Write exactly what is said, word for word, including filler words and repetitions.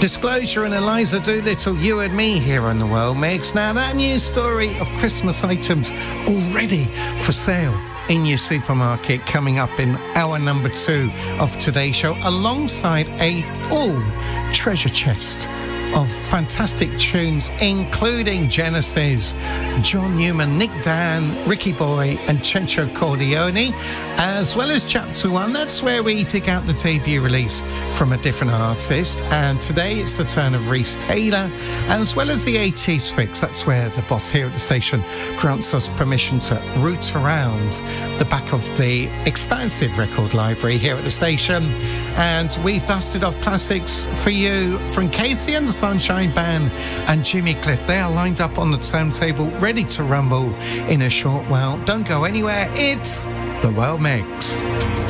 Disclosure and Eliza Doolittle, You and Me here on the World Mix. Now, that news story of Christmas items already for sale in your supermarket coming up in hour number two of today's show, alongside a full treasure chest of fantastic tunes, including Genesis, John Newman, Nick Dan, Ricky Boy and Chencho Corleone, as well as Chapter One. That's where we dig out the debut release from a different artist, and today it's the turn of Reese Taylor, as well as the eighties fix. That's where the boss here at the station grants us permission to root around the back of the expansive record library here at the station, and we've dusted off classics for you from Casey and the Sunshine Band and Jimmy Cliff. They are lined up on the turntable, ready to rumble in a short while. Don't go anywhere. It's the World Mix.